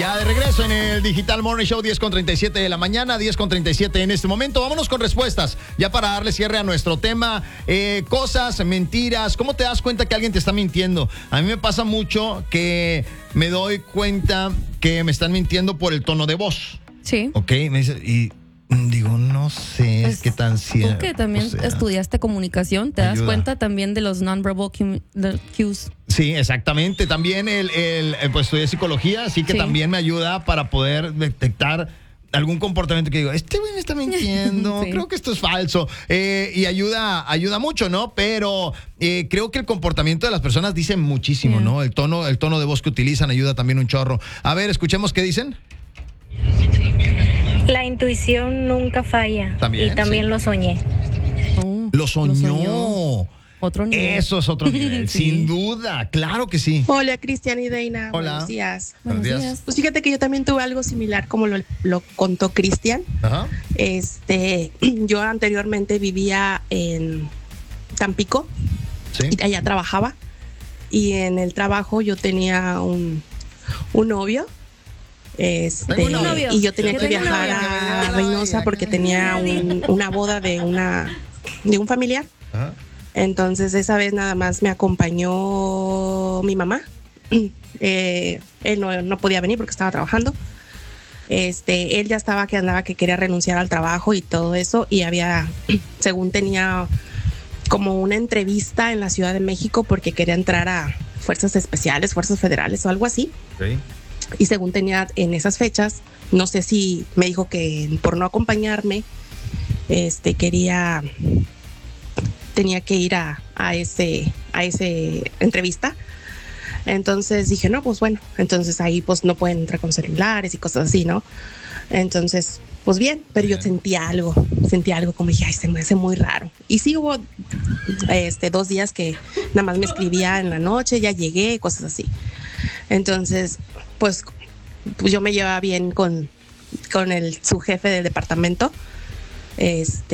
Ya de regreso en el Digital Morning Show, 10:37 de la mañana, 10:37 en este momento. Vámonos con respuestas, ya para darle cierre a nuestro tema. Cosas, mentiras, ¿cómo te das cuenta que alguien te está mintiendo? A mí me pasa mucho que me doy cuenta que me están mintiendo por el tono de voz. Sí. Ok, me dice, y digo, no sé, es qué tan cierto. Tú que también estudiaste comunicación, ¿te das cuenta también de los non-verbal cues? Sí, exactamente. También pues estudié psicología, así que también me ayuda para poder detectar algún comportamiento que digo, este güey me está mintiendo, creo que esto es falso. Y ayuda mucho, ¿no? Pero creo que el comportamiento de las personas dice muchísimo, ¿no? El tono de voz que utilizan ayuda también un chorro. A ver, escuchemos qué dicen. La intuición nunca falla. También, y también lo soñé. Lo soñó. Otro nivel. Eso es otro nivel, sin duda, claro que sí. Hola, Cristian y Deina. Hola. Buenos días. Buenos días. Pues fíjate que yo también tuve algo similar como lo contó Cristian. Ajá. Yo anteriormente vivía en Tampico. Sí. Y allá trabajaba. Y en el trabajo yo tenía un novio. Un novio. Y yo tenía que viajar a Reynosa porque tenía una boda de un familiar. Ajá. Entonces esa vez nada más me acompañó mi mamá. Él no podía venir porque estaba trabajando. Él ya estaba que quería renunciar al trabajo y todo eso, y según tenía como una entrevista en la Ciudad de México porque quería entrar a fuerzas especiales, fuerzas federales o algo así. Sí. Y según tenía en esas fechas, no sé si me dijo que por no acompañarme, tenía que ir a ese entrevista. Entonces dije, no, pues bueno, entonces ahí pues no pueden entrar con celulares y cosas así, ¿no? Entonces, pues bien, pero yo sentía algo como dije, ay, se me hace muy raro. Y sí hubo 2 días que nada más me escribía en la noche, ya llegué, cosas así. Entonces, pues yo me llevaba bien con su jefe del departamento.